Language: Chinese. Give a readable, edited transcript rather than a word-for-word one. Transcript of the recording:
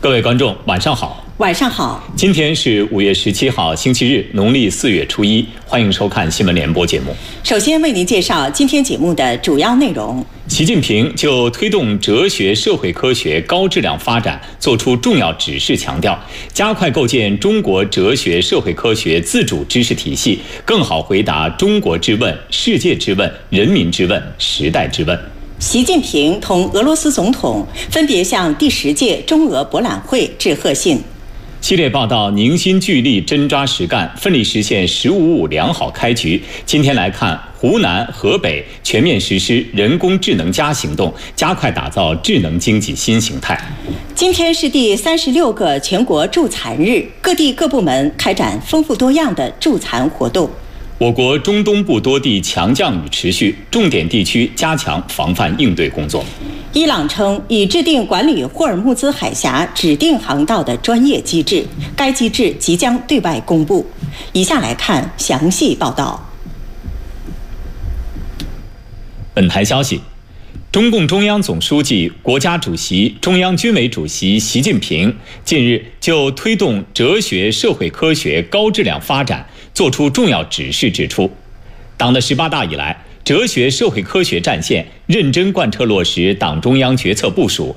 各位观众，晚上好。 晚上好。 今天是5月17号，星期日，农历4月初1。欢迎收看新闻联播节目。 首先为您介绍今天节目的主要内容。 习近平就推动哲学社会科学高质量发展作出重要指示，强调加快构建中国哲学社会科学自主知识体系，更好回答中国之问、世界之问、人民之问、时代之问。 习近平同俄罗斯总统分别向第10届中俄博览会致贺信。 系列报道凝心聚力，真抓实干，奋力实现“十五五”良好开局。今天来看湖南、河北全面实施人工智能行动，加快打造智能经济新形态。 今天是第36个全国助残日，各地各部门开展丰富多样的助残活动。 我国中东部多地强降雨持续，重点地区加强防范应对工作。 伊朗称已制定管理霍尔木兹海峡指定航道的专业机制，该机制即将对外公布。以下来看详细报道。 本台消息，中共中央总书记、国家主席、中央军委主席习近平近日就推动哲学社会科学高质量发展作出重要指示，指出，党的18大以来，哲学社会科学战线认真贯彻落实党中央决策部署，